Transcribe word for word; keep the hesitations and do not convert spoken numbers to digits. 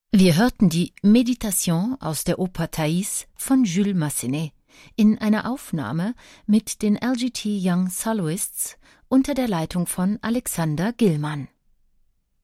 Wir hörten die Méditation aus der Oper Thaïs von Jules Massenet in einer Aufnahme mit den L G T Young Soloists unter der Leitung von Alexander Gilman.